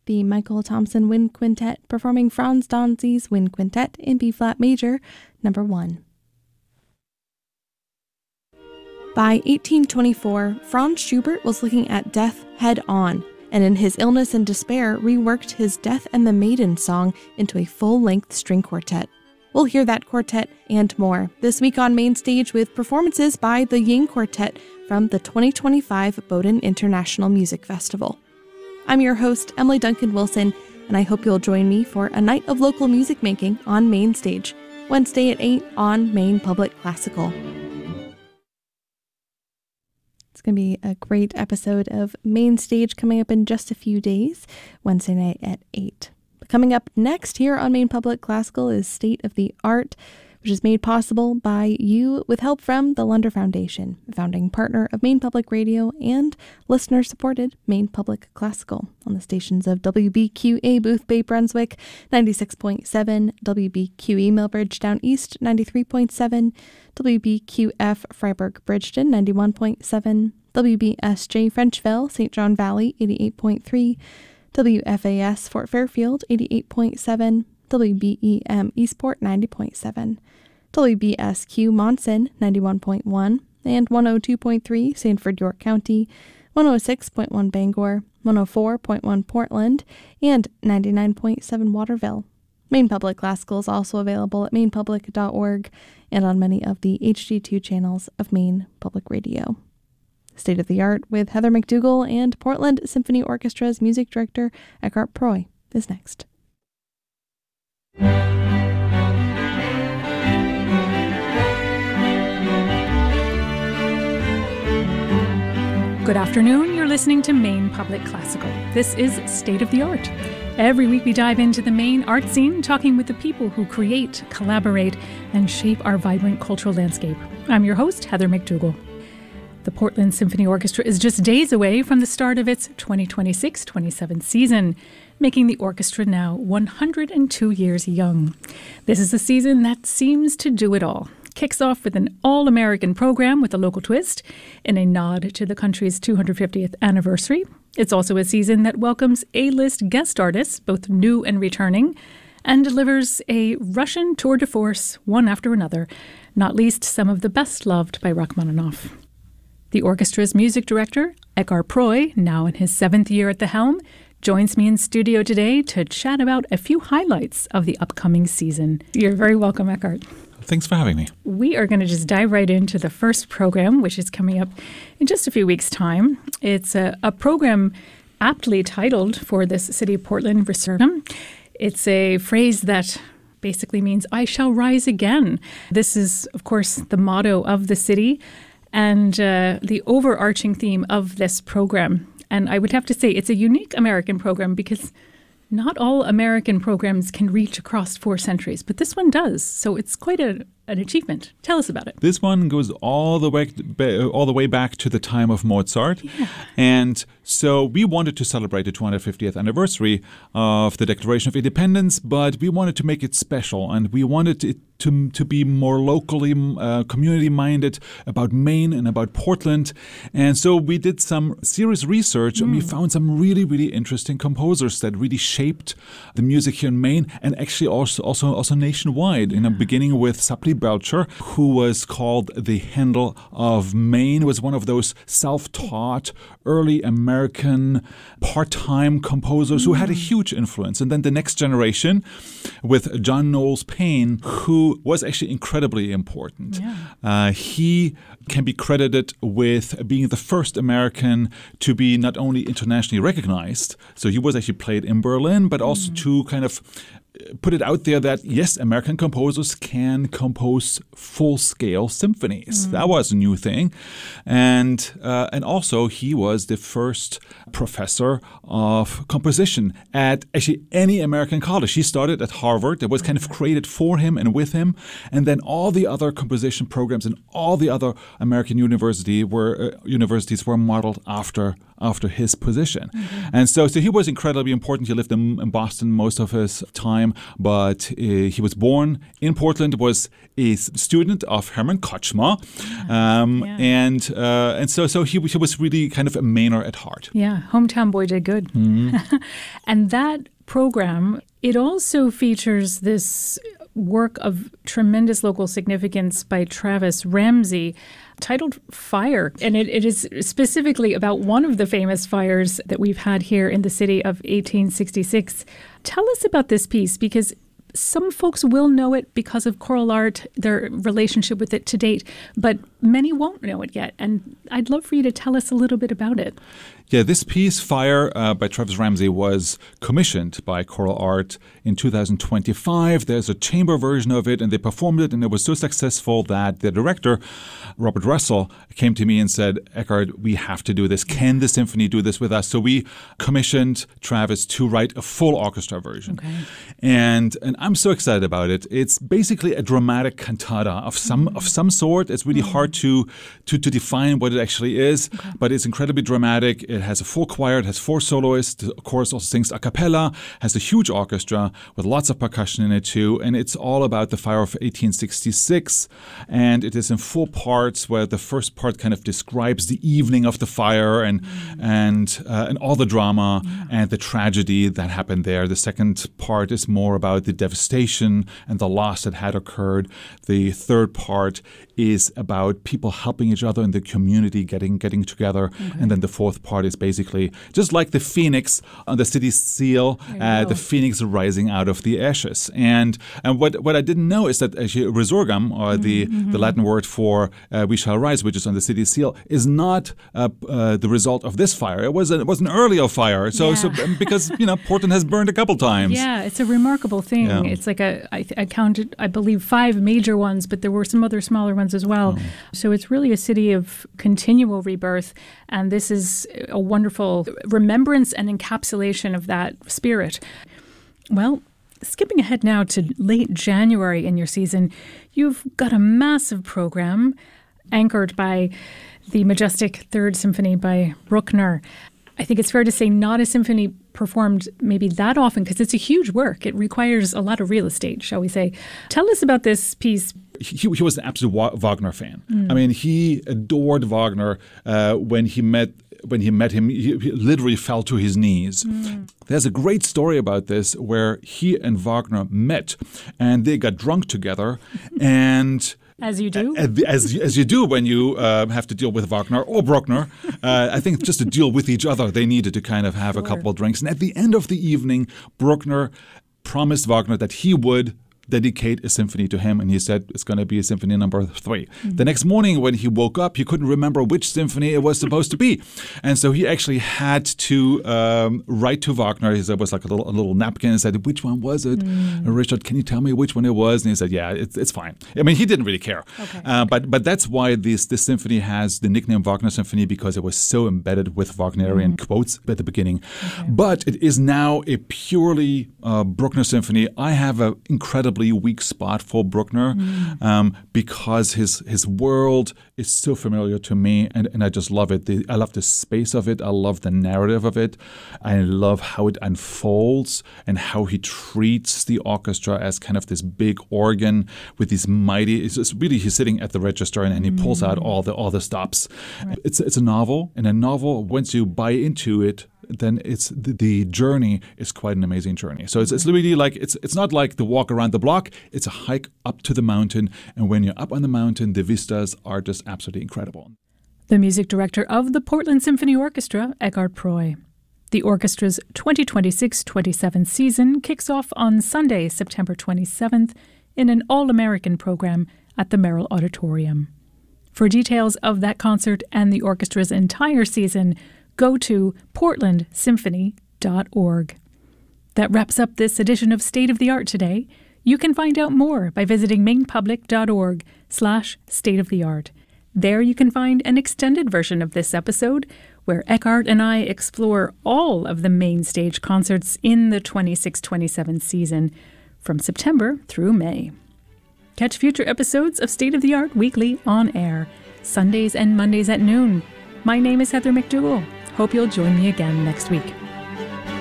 the Michael Thompson Wind Quintet performing Franz Danzi's Wind Quintet in B-flat major, number 1. By 1824, Franz Schubert was looking at death head-on, and in his illness and despair reworked his Death and the Maiden song into a full-length string quartet. We'll hear that quartet and more this week on Main Stage with performances by the Ying Quartet from the 2025 Bowdoin International Music Festival. I'm your host, Emily Duncan Wilson, and I hope you'll join me for a night of local music making on Main Stage, Wednesday at 8 on Maine Public Classical. It's going to be a great episode of Main Stage coming up in just a few days, Wednesday night at 8. But coming up next here on Maine Public Classical is State of the Art, which is made possible by you with help from the Lunder Foundation, a founding partner of Maine Public Radio and listener-supported Maine Public Classical on the stations of WBQA Booth Bay, Brunswick, 96.7, WBQE Millbridge Down East, 93.7, WBQF Freiburg Bridgeton, 91.7, WBSJ Frenchville, St. John Valley, 88.3, WFAS Fort Fairfield, 88.7, WBEM Eastport, 90.7, WBSQ Monson, 91.1, and 102.3 Sanford, York County, 106.1 Bangor, 104.1 Portland, and 99.7 Waterville. Maine Public Classical is also available at mainepublic.org and on many of the HD2 channels of Maine Public Radio. State of the Art with Heather McDougall and Portland Symphony Orchestra's music director Eckhart Proy is next. Good afternoon, you're listening to Maine Public Classical. This is State of the Art. Every week we dive into the Maine art scene, talking with the people who create, collaborate, and shape our vibrant cultural landscape. I'm your host, Heather McDougall. The Portland Symphony Orchestra is just days away from the start of its 2026-27 season, making the orchestra now 102 years young. This is a season that seems to do it all. Kicks off with an all-American program with a local twist in a nod to the country's 250th anniversary. It's also a season that welcomes A-list guest artists, both new and returning, and delivers a Russian tour de force, one after another, not least some of the best loved by Rachmaninoff. The orchestra's music director, Eckhart Proy, now in his 7th year at the helm, joins me in studio today to chat about a few highlights of the upcoming season. You're very welcome, Eckhart. Thanks for having me. We are going to just dive right into the first program, which is coming up in just a few weeks' time. It's a program aptly titled for this City of Portland Resurgam. It's a phrase that basically means, I shall rise again. This is, of course, the motto of the city and the overarching theme of this program. And I would have to say it's a unique American program because not all American programs can reach across 4 centuries, but this one does. So it's quite an achievement. Tell us about it. This one goes all the way back to the time of Mozart. Yeah. And so we wanted to celebrate the 250th anniversary of the Declaration of Independence, but we wanted to make it special, and we wanted it to be more locally community-minded about Maine and about Portland. And so we did some serious research, and we found some really, really interesting composers that really shaped the music here in Maine, and actually also nationwide. Yeah. Beginning with Sapri Belcher, who was called the Handel of Maine, was one of those self-taught early American part-time composers who had a huge influence. And then the next generation with John Knowles Payne, who was actually incredibly important. Yeah. He can be credited with being the first American to be not only internationally recognized, so he was actually played in Berlin, but also to kind of put it out there that, yes, American composers can compose full-scale symphonies. That was a new thing. And also he was the first professor of composition at actually any American college. He started at Harvard. That was kind of created for him and with him. And then all the other composition programs and all the other American universities were modeled after after his position. And so he was incredibly important. He lived in Boston most of his time, but he was born in Portland, was a student of Hermann Kotschmer, and so he was really kind of a Mainer at heart. Yeah, hometown boy did good. And that program, it also features this work of tremendous local significance by Travis Ramsey titled Fire. And it is specifically about one of the famous fires that we've had here in the city of 1866. Tell us about this piece, because some folks will know it because of choral art, their relationship with it to date, but many won't know it yet. And I'd love for you to tell us a little bit about it. Yeah, this piece, Fire, by Travis Ramsey, was commissioned by Choral Art in 2025. There's a chamber version of it, and they performed it, and it was so successful that the director, Robert Russell, came to me and said, Eckhard, we have to do this. Can the symphony do this with us? So we commissioned Travis to write a full orchestra version. Okay. And I'm so excited about it. It's basically a dramatic cantata of some sort. It's really hard to define what it actually is, but it's incredibly dramatic. It has a full choir. It has 4 soloists. The chorus also sings a cappella, has a huge orchestra with lots of percussion in it too. And it's all about the fire of 1866. And it is in 4 parts, where the first part kind of describes the evening of the fire and all the drama and the tragedy that happened there. The second part is more about the devastation and the loss that had occurred. The third part is about people helping each other in the community, getting together. And then the fourth part is basically just like the phoenix on the city seal, the phoenix rising out of the ashes. And what I didn't know is that resurgam, or the Latin word for we shall rise, which is on the city seal, is not the result of this fire. It was an earlier fire. So because Portland has burned a couple times. Yeah, it's a remarkable thing. Yeah. It's like I counted, I believe, 5 major ones, but there were some other smaller ones as well. So it's really a city of continual rebirth, and this is a wonderful remembrance and encapsulation of that spirit. Well, skipping ahead now to late January in your season, you've got a massive program anchored by the majestic Third Symphony by Bruckner. I think it's fair to say not a symphony performed maybe that often, because it's a huge work. It requires a lot of real estate, shall we say. Tell us about this piece. He was an absolute Wagner fan. I mean, he adored Wagner. When he met him, he literally fell to his knees. There's a great story about this where he and Wagner met, and they got drunk together, and as you do. As you do when you have to deal with Wagner or Bruckner. I think just to deal with each other, they needed to kind of have a couple of drinks. And at the end of the evening, Bruckner promised Wagner that he would dedicate a symphony to him, and he said it's going to be symphony number 3. The next morning when he woke up, he couldn't remember which symphony it was supposed to be, and so he actually had to write to Wagner. There was like a little napkin and said, which one was it? Richard, can you tell me which one it was? And he said, yeah, it's fine. I mean, he didn't really care. But that's why this symphony has the nickname Wagner Symphony, because it was so embedded with Wagnerian quotes at the beginning. But it is now a purely Bruckner symphony. I have an incredibly weak spot for Bruckner because his world is so familiar to me, and I just love it. I love the space of it. I love the narrative of it. I love how it unfolds and how he treats the orchestra as kind of this big organ with these mighty. It's really, he's sitting at the register and he pulls out all the stops. Right. It's a novel, and a novel, once you buy into it, then it's the journey is quite an amazing journey. So it's really like it's not like the walk around the block. It's a hike up to the mountain, and when you're up on the mountain, the vistas are just absolutely incredible. The music director of the Portland Symphony Orchestra, Eckhard Preu. The orchestra's 2026-27 season kicks off on Sunday, September 27th, in an all-American program at the Merrill Auditorium. For details of that concert and the orchestra's entire season, go to portlandsymphony.org. That wraps up this edition of State of the Art today. You can find out more by visiting mainpublic.org/stateoftheart. There you can find an extended version of this episode, where Eckhard and I explore all of the main stage concerts in the 26-27 season, from September through May. Catch future episodes of State of the Art weekly on air, Sundays and Mondays at noon. My name is Heather McDougall. Hope you'll join me again next week.